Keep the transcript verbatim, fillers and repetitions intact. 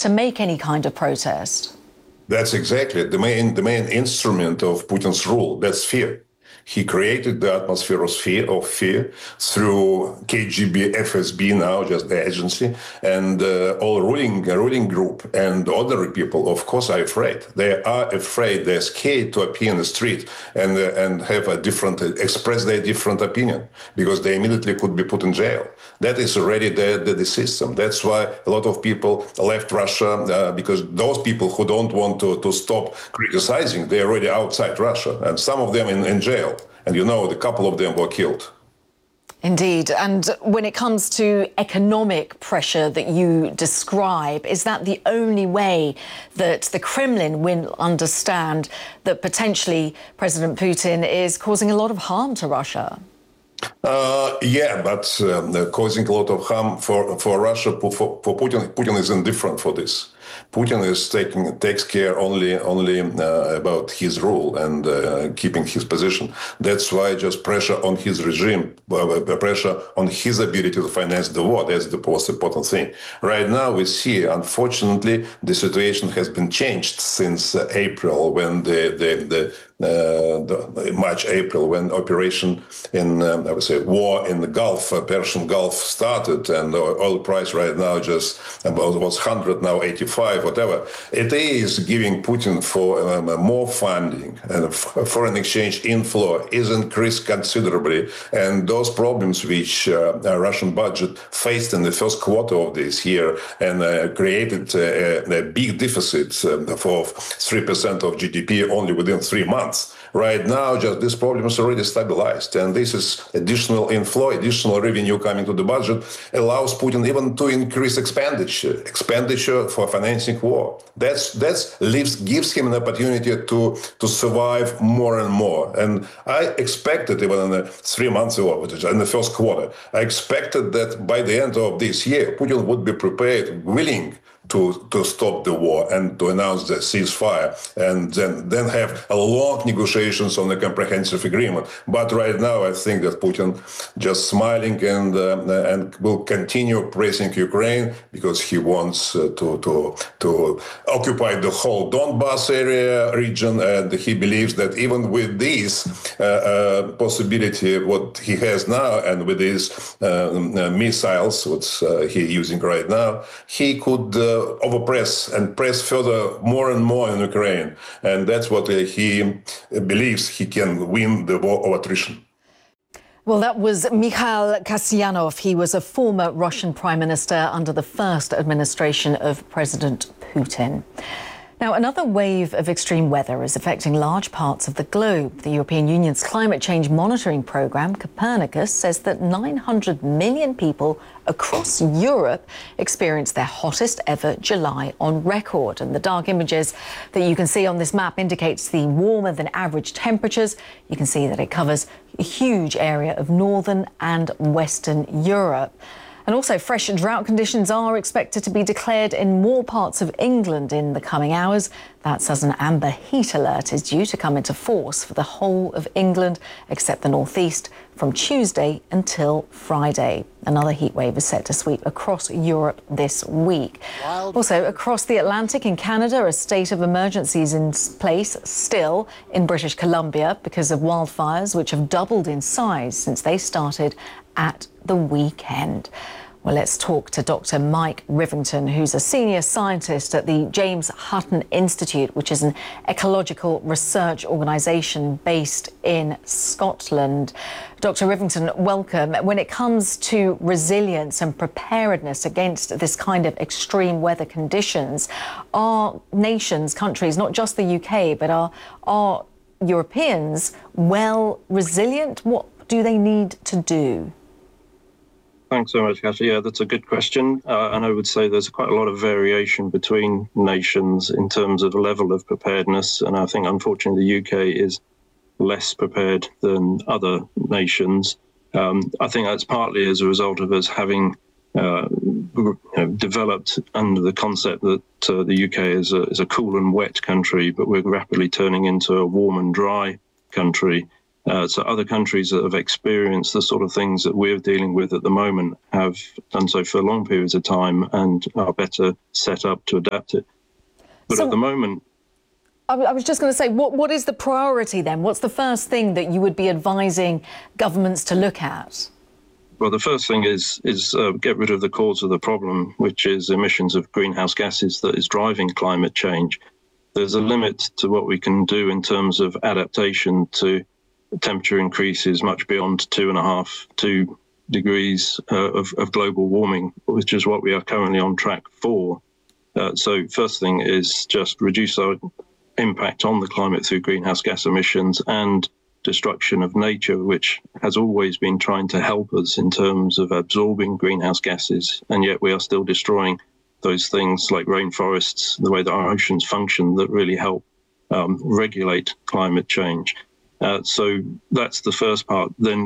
to make any kind of protest? That's exactly the main the main instrument of Putin's rule. That's fear. He created the atmosphere of fear, of fear through K G B, F S B now, just the agency, and uh, all ruling ruling group and ordinary people, of course, are afraid. They are afraid. They're scared to appear in the street and uh, and have a different, express their different opinion, because they immediately could be put in jail. That is already the, the, the system. That's why a lot of people left Russia, uh, because those people who don't want to, to stop criticizing, they're already outside Russia, and some of them in, in jail. And you know, a couple of them were killed. Indeed. And when it comes to economic pressure that you describe, is that the only way that the Kremlin will understand that potentially President Putin is causing a lot of harm to Russia? Uh, yeah, but uh, causing a lot of harm for, for Russia, for, for Putin, Putin is indifferent for this. Putin is taking takes care only only uh, about his rule and uh, keeping his position. That's why just pressure on his regime, uh, pressure on his ability to finance the war. That's the most important thing. Right now, we see, unfortunately, the situation has been changed since uh, April, when the the, the Uh, the March, April, when operation in, um, I would say, war in the Gulf, uh, Persian Gulf started, and the oil price right now just about was one hundred, now eighty-five, whatever. It is giving Putin for um, more funding, and foreign exchange inflow is increased considerably. And those problems which uh, the Russian budget faced in the first quarter of this year and uh, created uh, a big deficit uh, for three percent of G D P only within three months. Right now, just this problem is already stabilized, and this is additional inflow, additional revenue coming to the budget, allows Putin even to increase expenditure, expenditure for financing war. That's that's leaves gives him an opportunity to to survive more and more. And I expected, even in the three months ago, in the first quarter, I expected that by the end of this year, Putin would be prepared, willing to to stop the war and to announce the ceasefire, and then then have a long negotiations on a comprehensive agreement. But right now, I think that Putin just smiling and uh, and will continue pressing Ukraine, because he wants uh, to to to occupy the whole Donbas area region, and he believes that even with this uh, uh, possibility, what he has now, and with these uh, uh, missiles, what uh, he's using right now, he could Uh, overpress and press further more and more in Ukraine. And that's what uh, he believes he can win the war of attrition. Well, that was Mikhail Kasyanov. He was a former Russian prime minister under the first administration of President Putin. Now, another wave of extreme weather is affecting large parts of the globe. The European Union's climate change monitoring programme, Copernicus, says that nine hundred million people across Europe experienced their hottest ever July on record. And the dark images that you can see on this map indicates the warmer than average temperatures. You can see that it covers a huge area of northern and western Europe. And also, fresh drought conditions are expected to be declared in more parts of England in the coming hours. That's as an amber heat alert is due to come into force for the whole of England, except the northeast, from Tuesday until Friday. Another heat wave is set to sweep across Europe this week. Wild. Also, across the Atlantic in Canada, a state of emergency is in place still in British Columbia because of wildfires, which have doubled in size since they started at the weekend. Well, let's talk to Doctor Mike Rivington, who's a senior scientist at the James Hutton Institute, which is an ecological research organisation based in Scotland. Doctor Rivington, welcome. When it comes to resilience and preparedness against this kind of extreme weather conditions, are nations, countries, not just the U K, but are, are Europeans well resilient? What do they need to do? Thanks so much, Kasia. Yeah, that's a good question. Uh, and I would say there's quite a lot of variation between nations in terms of the level of preparedness. And I think, unfortunately, the U K is less prepared than other nations. Um, I think that's partly as a result of us having uh, you know, developed under the concept that uh, the U K is a, is a cool and wet country, but we're rapidly turning into a warm and dry country. Uh, so other countries that have experienced the sort of things that we're dealing with at the moment have done so for long periods of time and are better set up to adapt it. But So- at the moment, I was just going to say, what, what is the priority then? What's the first thing that you would be advising governments to look at? well, the first thing is is uh, get rid of the cause of the problem, which is emissions of greenhouse gases that is driving climate change. There's a limit to what we can do in terms of adaptation to temperature increases much beyond two and a half, two degrees uh, of, of global warming, which is what we are currently on track for. Uh, so first thing is just reduce our impact on the climate through greenhouse gas emissions and destruction of nature, which has always been trying to help us in terms of absorbing greenhouse gases. And yet we are still destroying those things like rainforests, the way that our oceans function that really help um, regulate climate change. Uh, so that's the first part. Then